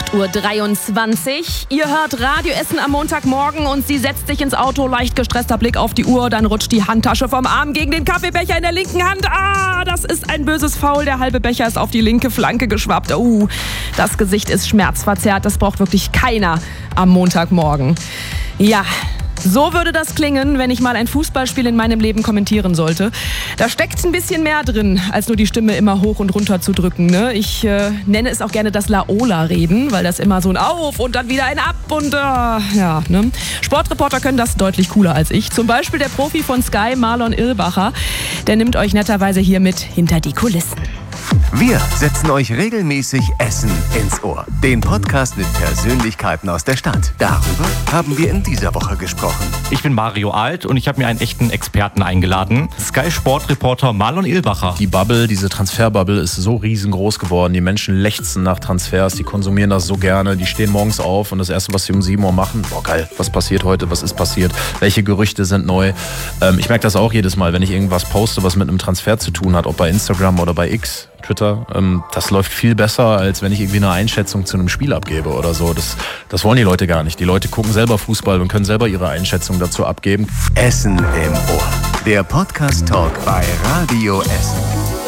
8:23 Uhr. Ihr hört Radio Essen am Montagmorgen und sie setzt sich ins Auto, leicht gestresster Blick auf die Uhr, dann rutscht die Handtasche vom Arm gegen den Kaffeebecher in der linken Hand. Das ist ein böses Foul. Der halbe Becher ist auf die linke Flanke geschwappt. Das Gesicht ist schmerzverzerrt. Das braucht wirklich keiner am Montagmorgen. Ja, so würde das klingen, wenn ich mal ein Fußballspiel in meinem Leben kommentieren sollte. Da steckt ein bisschen mehr drin, als nur die Stimme immer hoch und runter zu drücken. Ne? Ich nenne es auch gerne das Laola-Reden, weil das immer so ein Auf und dann wieder ein Ab und ne? Sportreporter können das deutlich cooler als ich. Zum Beispiel der Profi von Sky, Marlon Irlbacher. Der nimmt euch netterweise hier mit hinter die Kulissen. Wir setzen euch regelmäßig Essen ins Ohr. Den Podcast mit Persönlichkeiten aus der Stadt. Darüber haben wir in dieser Woche gesprochen. Ich bin Mario Alt und ich habe mir einen echten Experten eingeladen. Sky-Sportreporter Marlon Irlbacher. Die Bubble, diese Transferbubble ist so riesengroß geworden. Die Menschen lechzen nach Transfers, die konsumieren das so gerne. Die stehen morgens auf und das Erste, was sie um 7 Uhr machen, geil, was passiert heute, was ist passiert, welche Gerüchte sind neu. Ich merke das auch jedes Mal, wenn ich irgendwas poste, was mit einem Transfer zu tun hat, ob bei Instagram oder bei X, Twitter, das läuft viel besser, als wenn ich irgendwie eine Einschätzung zu einem Spiel abgebe oder so. Das wollen die Leute gar nicht. Die Leute gucken selber Fußball und können selber ihre Einschätzung dazu abgeben. Essen im Ohr. Der Podcast-Talk bei Radio Essen.